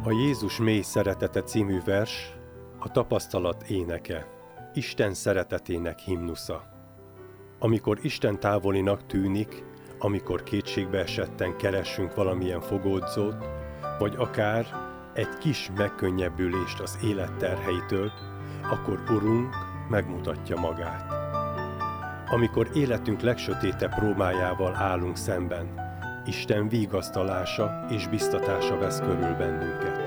A Jézus mély szeretete című vers a tapasztalat éneke, Isten szeretetének himnusza. Amikor Isten távolinak tűnik, amikor kétségbe esetten keressünk valamilyen fogódzót, vagy akár egy kis megkönnyebbülést az élet terheitől, akkor Urunk megmutatja magát. Amikor életünk legsötétebb próbájával állunk szemben, Isten vigasztalása és biztatása vesz körül bennünket.